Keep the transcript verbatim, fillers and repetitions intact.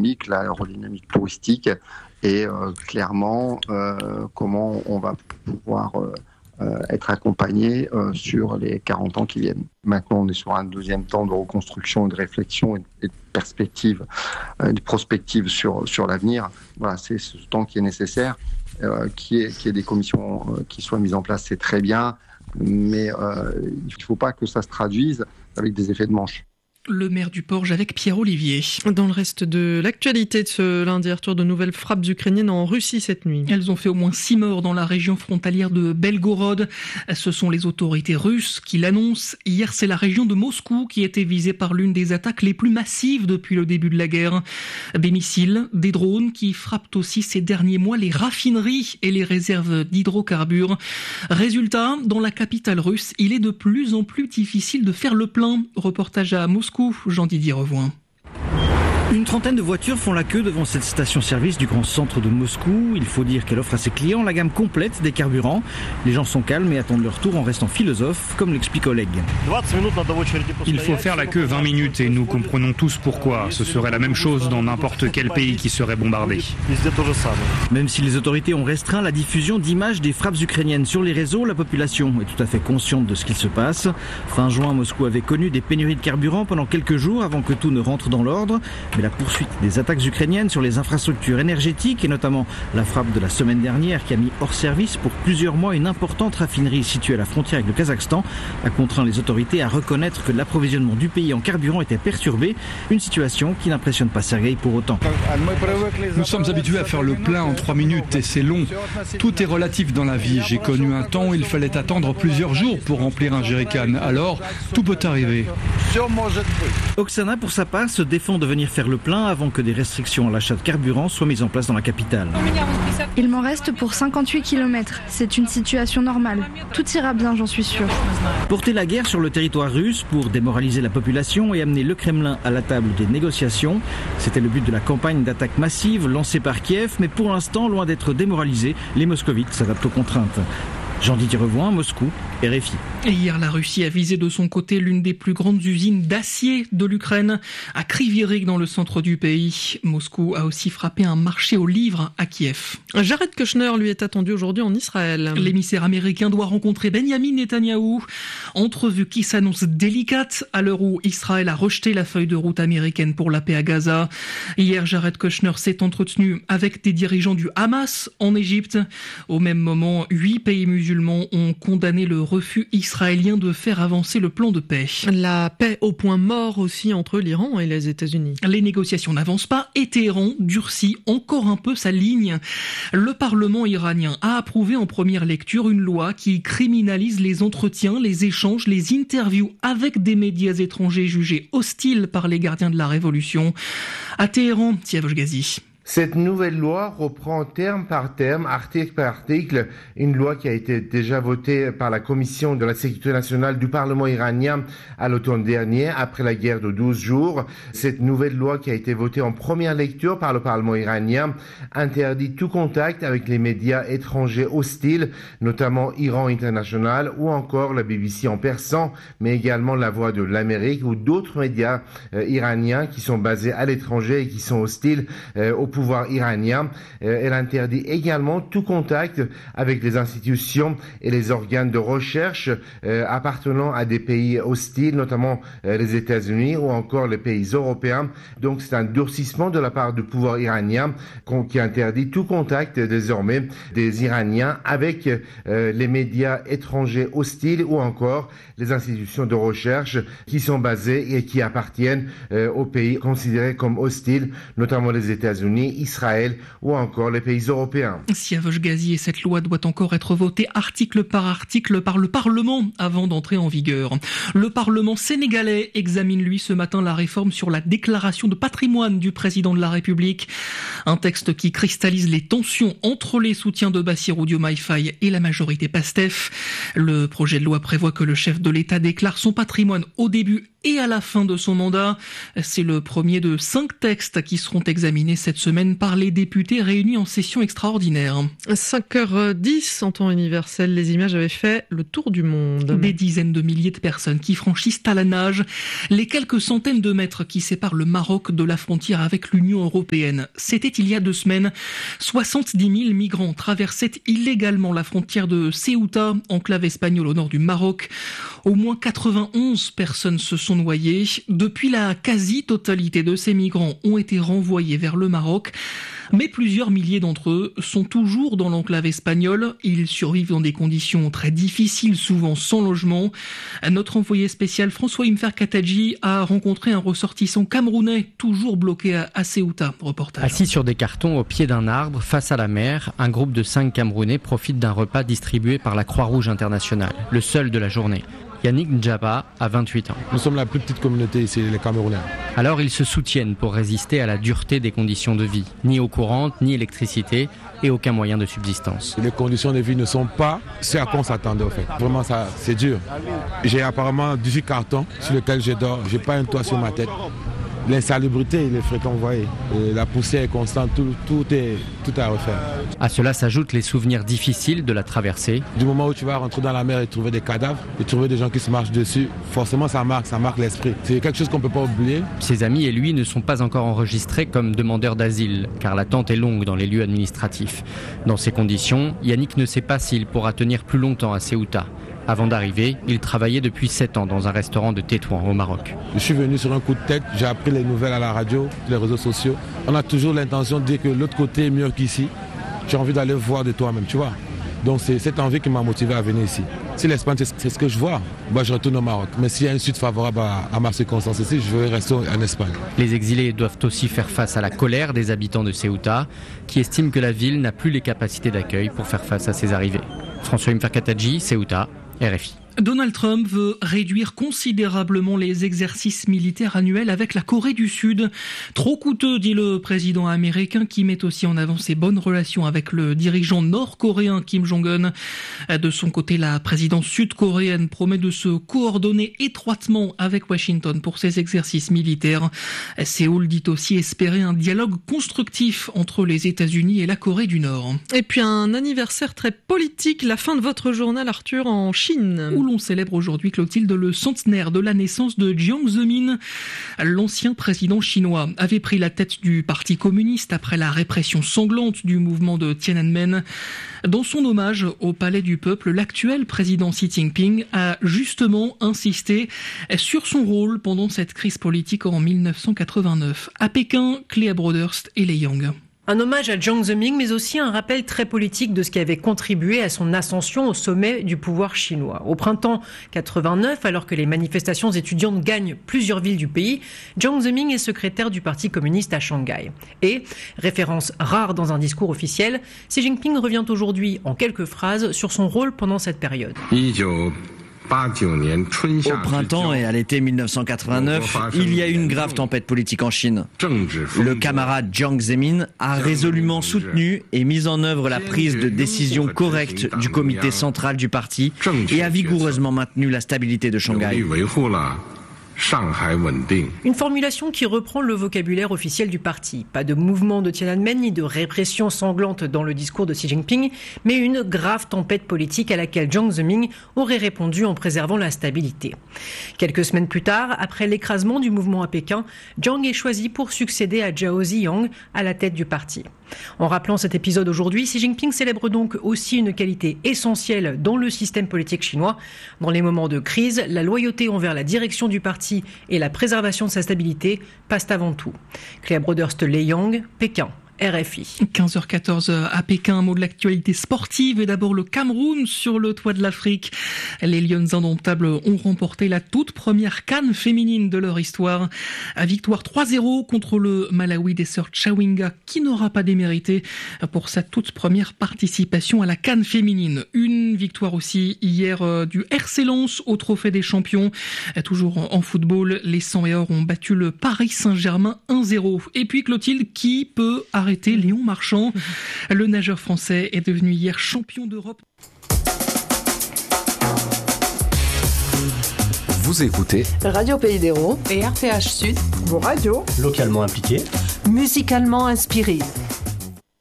l'aérodynamique, l'aérodynamique touristique et euh, clairement euh, comment on va pouvoir euh, euh, être accompagné euh, sur les quarante ans qui viennent. Maintenant, on est sur un deuxième temps de reconstruction et de réflexion et de perspective, euh, de prospective sur, sur l'avenir. Voilà, c'est ce temps qui est nécessaire. Euh, qu'il y ait, qu'il y ait des commissions euh, qui soient mises en place, c'est très bien, mais euh, il ne faut pas que ça se traduise avec des effets de manche. Le maire du Porge avec Pierre Olivier. Dans le reste de l'actualité de ce lundi, retour de nouvelles frappes ukrainiennes en Russie cette nuit. Elles ont fait au moins six morts dans la région frontalière de Belgorod. Ce sont les autorités russes qui l'annoncent. Hier, c'est la région de Moscou qui était visée par l'une des attaques les plus massives depuis le début de la guerre. Des missiles, des drones qui frappent aussi ces derniers mois les raffineries et les réserves d'hydrocarbures. Résultat, dans la capitale russe, il est de plus en plus difficile de faire le plein. Reportage à Moscou. Jean-Didier Revoin. Une trentaine de voitures font la queue devant cette station-service du grand centre de Moscou. Il faut dire qu'elle offre à ses clients la gamme complète des carburants. Les gens sont calmes et attendent leur tour en restant philosophes, comme l'explique Oleg. Il faut faire la queue vingt minutes et nous comprenons tous pourquoi. Ce serait la même chose dans n'importe quel pays qui serait bombardé. Même si les autorités ont restreint la diffusion d'images des frappes ukrainiennes sur les réseaux, la population est tout à fait consciente de ce qu'il se passe. Fin juin, Moscou avait connu des pénuries de carburant pendant quelques jours avant que tout ne rentre dans l'ordre. Mais la poursuite des attaques ukrainiennes sur les infrastructures énergétiques et notamment la frappe de la semaine dernière qui a mis hors service pour plusieurs mois une importante raffinerie située à la frontière avec le Kazakhstan a contraint les autorités à reconnaître que l'approvisionnement du pays en carburant était perturbé, une situation qui n'impressionne pas Sergueï pour autant. Nous sommes habitués à faire le plein en trois minutes et c'est long. Tout est relatif dans la vie. J'ai connu un temps où il fallait attendre plusieurs jours pour remplir un jerrycan. Alors, tout peut arriver. Oksana, pour sa part, se défend de venir faire le plein avant que des restrictions à l'achat de carburant soient mises en place dans la capitale. Il m'en reste pour cinquante-huit kilomètres. C'est une situation normale. Tout ira bien, j'en suis sûre. Porter la guerre sur le territoire russe pour démoraliser la population et amener le Kremlin à la table des négociations, c'était le but de la campagne d'attaque massive lancée par Kiev, mais pour l'instant, loin d'être démoralisés, les moscovites s'adaptent aux contraintes. Jean-Didier Revoin, Moscou, R F I. Et hier, la Russie a visé de son côté l'une des plus grandes usines d'acier de l'Ukraine, à Kryvyi Rih, dans le centre du pays. Moscou a aussi frappé un marché aux livres à Kiev. Jared Kushner, lui, est attendu aujourd'hui en Israël. L'émissaire américain doit rencontrer Benjamin Netanyahou. Entrevue qui s'annonce délicate à l'heure où Israël a rejeté la feuille de route américaine pour la paix à Gaza. Hier, Jared Kushner s'est entretenu avec des dirigeants du Hamas en Égypte. Au même moment, huit pays musulmans ont condamné le refus israélien de faire avancer le plan de paix. La paix au point mort aussi entre l'Iran et les États-Unis. Les négociations n'avancent pas et Téhéran durcit encore un peu sa ligne. Le Parlement iranien a approuvé en première lecture une loi qui criminalise les entretiens, les échanges, les interviews avec des médias étrangers jugés hostiles par les gardiens de la révolution. À Téhéran, Siavash Ghazi. Cette nouvelle loi reprend terme par terme, article par article, une loi qui a été déjà votée par la Commission de la sécurité nationale du Parlement iranien à l'automne dernier, après la guerre de douze jours. Cette nouvelle loi qui a été votée en première lecture par le Parlement iranien interdit tout contact avec les médias étrangers hostiles, notamment Iran International ou encore la B B C en persan, mais également La Voix de l'Amérique ou d'autres médias euh, iraniens qui sont basés à l'étranger et qui sont hostiles euh, au pouvoir iranien. Euh, elle interdit également tout contact avec les institutions et les organes de recherche euh, appartenant à des pays hostiles, notamment euh, les États-Unis ou encore les pays européens. Donc c'est un durcissement de la part du pouvoir iranien qui interdit tout contact désormais des Iraniens avec euh, les médias étrangers hostiles ou encore les institutions de recherche qui sont basées et qui appartiennent euh, aux pays considérés comme hostiles, notamment les États-Unis, Israël ou encore les pays européens. Siavash Ghazi, et cette loi doit encore être votée article par article par le Parlement avant d'entrer en vigueur. Le Parlement sénégalais examine lui ce matin la réforme sur la déclaration de patrimoine du président de la République. Un texte qui cristallise les tensions entre les soutiens de Bassirou Diomaye Faye et la majorité PASTEF. Le projet de loi prévoit que le chef de l'État déclare son patrimoine au début et à la fin de son mandat. C'est le premier de cinq textes qui seront examinés cette semaine par les députés réunis en session extraordinaire. cinq heures dix en temps universel, les images avaient fait le tour du monde. Des dizaines de milliers de personnes qui franchissent à la nage les quelques centaines de mètres qui séparent le Maroc de la frontière avec l'Union européenne. C'était il y a deux semaines. soixante-dix mille migrants traversaient illégalement la frontière de Ceuta, enclave espagnole au nord du Maroc. Au moins quatre-vingt-onze personnes se sont noyées. Depuis, la quasi-totalité de ces migrants ont été renvoyés vers le Maroc. Mais plusieurs milliers d'entre eux sont toujours dans l'enclave espagnole. Ils survivent dans des conditions très difficiles, souvent sans logement. Notre envoyé spécial François Imfer-Kataji a rencontré un ressortissant camerounais toujours bloqué à, à Ceuta. Reportage. Assis sur des cartons au pied d'un arbre, face à la mer, un groupe de cinq Camerounais profite d'un repas distribué par la Croix-Rouge internationale, le seul de la journée. Yannick Ndjaba a vingt-huit ans. Nous sommes la plus petite communauté ici, les Camerounais. Alors ils se soutiennent pour résister à la dureté des conditions de vie. Ni eau courante, ni électricité et aucun moyen de subsistance. Les conditions de vie ne sont pas ce à quoi on s'attendait au fait. Vraiment, ça, c'est dur. J'ai apparemment dix-huit cartons sur lesquels je dors. J'ai pas un toit sur ma tête. L'insalubrité, les fréquents, vous voyez, la poussière est constante, tout, tout est tout à refaire. À cela s'ajoutent les souvenirs difficiles de la traversée. Du moment où tu vas rentrer dans la mer et trouver des cadavres, et trouver des gens qui se marchent dessus, forcément ça marque, ça marque l'esprit. C'est quelque chose qu'on ne peut pas oublier. Ses amis et lui ne sont pas encore enregistrés comme demandeurs d'asile, car l'attente est longue dans les lieux administratifs. Dans ces conditions, Yannick ne sait pas s'il pourra tenir plus longtemps à Ceuta. Avant d'arriver, il travaillait depuis sept ans dans un restaurant de Tétouan au Maroc. Je suis venu sur un coup de tête, j'ai appris les nouvelles à la radio, les réseaux sociaux. On a toujours l'intention de dire que l'autre côté est mieux qu'ici. J'ai envie d'aller voir de toi-même, tu vois. Donc c'est cette envie qui m'a motivé à venir ici. Si l'Espagne, c'est ce que je vois, bah, je retourne au Maroc. Mais s'il y a une suite favorable à, à ma circonstance ici, je vais rester en Espagne. Les exilés doivent aussi faire face à la colère des habitants de Ceuta, qui estiment que la ville n'a plus les capacités d'accueil pour faire face à ces arrivées. François Imfer-Kataji, Ceuta, R F I. Donald Trump veut réduire considérablement les exercices militaires annuels avec la Corée du Sud. Trop coûteux, dit le président américain, qui met aussi en avant ses bonnes relations avec le dirigeant nord-coréen Kim Jong-un. De son côté, la présidence sud-coréenne promet de se coordonner étroitement avec Washington pour ces exercices militaires. Séoul dit aussi espérer un dialogue constructif entre les États-Unis et la Corée du Nord. Et puis un anniversaire très politique, la fin de votre journal, Arthur, en Chine. Où l'on célèbre aujourd'hui, Clotilde, le centenaire de la naissance de Jiang Zemin. L'ancien président chinois avait pris la tête du Parti communiste après la répression sanglante du mouvement de Tiananmen. Dans son hommage au Palais du Peuple, l'actuel président Xi Jinping a justement insisté sur son rôle pendant cette crise politique en mille neuf cent quatre-vingt-neuf. À Pékin, Cléa Broderst et Lei Yang. Un hommage à Jiang Zemin, mais aussi un rappel très politique de ce qui avait contribué à son ascension au sommet du pouvoir chinois. Au printemps quatre-vingt-neuf, alors que les manifestations étudiantes gagnent plusieurs villes du pays, Jiang Zemin est secrétaire du Parti communiste à Shanghai. Et, référence rare dans un discours officiel, Xi Jinping revient aujourd'hui en quelques phrases sur son rôle pendant cette période. Au printemps et à l'été mille neuf cent quatre-vingt-neuf, il y a eu une grave tempête politique en Chine. Le camarade Jiang Zemin a résolument soutenu et mis en œuvre la prise de décision correcte du comité central du parti et a vigoureusement maintenu la stabilité de Shanghai. Une formulation qui reprend le vocabulaire officiel du parti. Pas de mouvement de Tiananmen ni de répression sanglante dans le discours de Xi Jinping, mais une grave tempête politique à laquelle Jiang Zemin aurait répondu en préservant la stabilité. Quelques semaines plus tard, après l'écrasement du mouvement à Pékin, Jiang est choisi pour succéder à Zhao Ziyang à la tête du parti. En rappelant cet épisode aujourd'hui, Xi Jinping célèbre donc aussi une qualité essentielle dans le système politique chinois. Dans les moments de crise, la loyauté envers la direction du parti et la préservation de sa stabilité passent avant tout. Cléa Broderst, Lei Yang, Pékin. R F I. quinze heures quatorze à Pékin, un mot de l'actualité sportive et d'abord le Cameroun sur le toit de l'Afrique. Les Lions indomptables ont remporté la toute première CAN féminine de leur histoire. À victoire trois zéro contre le Malawi des sœurs Chawinga qui n'aura pas démérité pour sa toute première participation à la CAN féminine. Une victoire aussi hier du R C Lens au Trophée des Champions. Toujours en football, les cent et or ont battu le Paris Saint-Germain un zéro. Et puis Clotilde, qui peut arrêter Léon Marchand. Le nageur français est devenu hier champion d'Europe. Vous écoutez Radio Pays d'Hérault et R T H Sud, vos radios localement impliquées, musicalement inspirées.